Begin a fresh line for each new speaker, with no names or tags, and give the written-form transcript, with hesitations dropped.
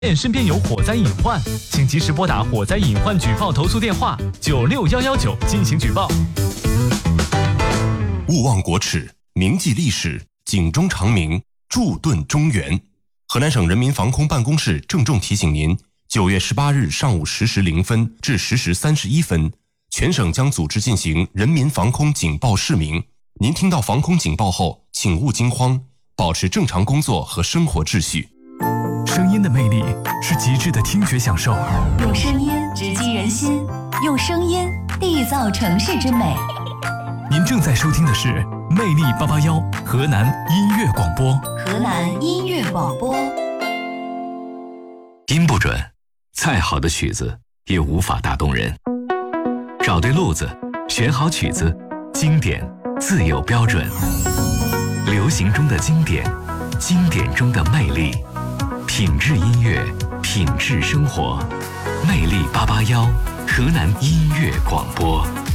身边有火灾隐患，请及时拨打火灾隐患举报投诉电话96119进行举报。
勿忘国耻，铭记历史，警钟长鸣，驻盾中原。河南省人民防空办公室郑重提醒您，9月18日上午10时0分至10时31分，全省将组织进行人民防空警报示鸣。您听到防空警报后，请勿惊慌，保持正常工作和生活秩序。
声音的魅力是极致的听觉享受，
用声音直击人心，用声音缔造城市之美。
您正在收听的是魅力881河南音乐广播。
河南音乐广播。
音不准，再好的曲子也无法打动人。找对路子，选好曲子，经典自有标准。流行中的经典，经典中的魅力。品质音乐，品质生活。魅力881河南音乐广播。